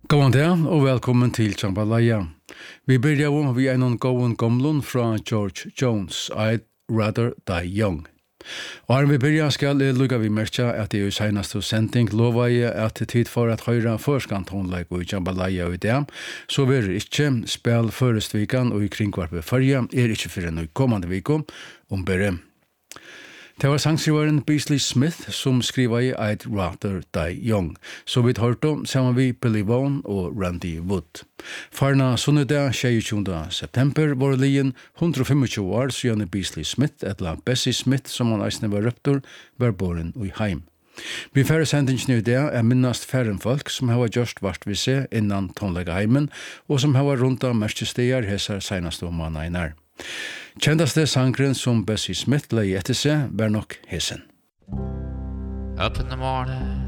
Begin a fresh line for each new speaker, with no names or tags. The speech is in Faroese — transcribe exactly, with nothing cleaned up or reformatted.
God dag og velkommen til Jambalaya. Vi byrjar om vi en gåen gomlun fra George Jones, I'd Rather Die Young. Og vi byrjar skal lukka vi merkja at det er senaste sending lova i at tid for at høyra førskantonleik og Jambalaya i det, så vi er ikke spil førestvikan og i kringkvarpe fyrja er ikke fyrir noe kommande viko om byrje. Det var sangskrivaren Beasley Smith som skriva i I'd Rather Die Young, så vi tar då sammen vi Billy Vaughn og Randy Wood. Farna sunnedag tjugoåtta september var lien one hundred twenty-five år siden Beasley Smith, etla Bessie Smith som han eisne var røptor, var boren i heim. Vi færre sendingen i det er minnast færre folk som har gjort vart vi se innan tonlega heimen, og som har rundt av merkestier hesar senast om manna i nær. Kjendaste sangren som Bessie Smith lei etter seg var nok hesen.
Up in the morning,